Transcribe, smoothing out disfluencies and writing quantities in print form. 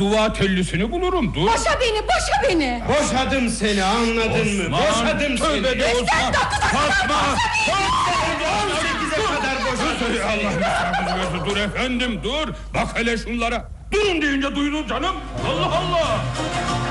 dua tellisini bulurum. Dur. Boşa beni. Boşadım seni, anladın mı? Boşadım seni. Osman. Fatma. 18'e kadar boşadım seni. Allah dur efendim dur. Bak hele şunlara. Durun deyince duydun canım. Allah Allah.